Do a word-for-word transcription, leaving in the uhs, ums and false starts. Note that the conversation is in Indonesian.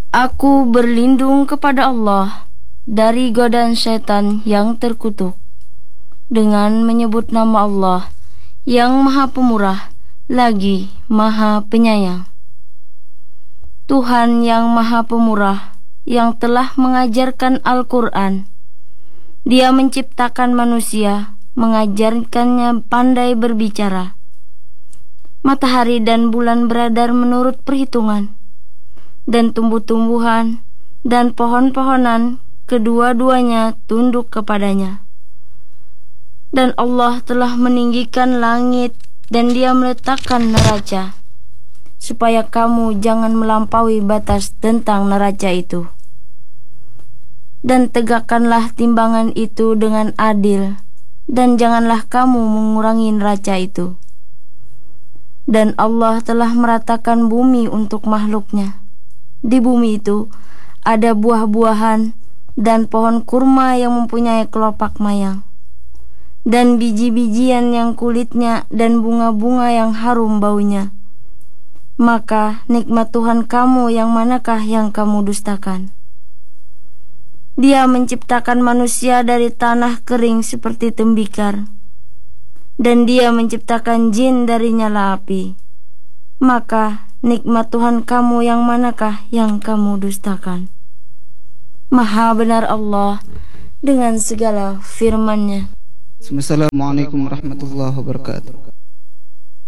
Aku berlindung kepada Allah dari godaan setan yang terkutuk dengan menyebut nama Allah yang Maha Pemurah lagi Maha Penyayang. Tuhan yang Maha Pemurah yang telah mengajarkan Al-Quran. Dia menciptakan manusia, mengajarkannya pandai berbicara. Matahari dan bulan beredar menurut perhitungan, dan tumbuh-tumbuhan dan pohon-pohonan kedua-duanya tunduk kepadanya. Dan Allah telah meninggikan langit dan Dia meletakkan neraca, supaya kamu jangan melampaui batas tentang neraca itu. Dan tegakkanlah timbangan itu dengan adil, dan janganlah kamu mengurangi neraca itu. Dan Allah telah meratakan bumi untuk makhluknya. Di bumi itu ada buah-buahan dan pohon kurma yang mempunyai kelopak mayang, dan biji-bijian yang kulitnya dan bunga-bunga yang harum baunya. Maka nikmat Tuhan kamu yang manakah yang kamu dustakan? Dia menciptakan manusia dari tanah kering seperti tembikar, dan Dia menciptakan jin dari nyala api. Maka nikmat Tuhan kamu yang manakah yang kamu dustakan? Maha benar Allah dengan segala firman-Nya. Assalamualaikum warahmatullahi wabarakatuh.